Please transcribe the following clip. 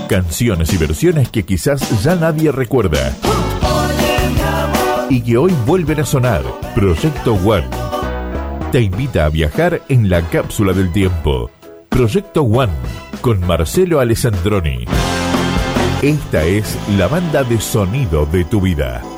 Canciones y versiones que quizás ya nadie recuerda y que hoy vuelven a sonar. Proyecto One te invita a viajar en la cápsula del tiempo. Proyecto One con Marcelo Alessandroni. Esta es la banda de sonido de tu vida.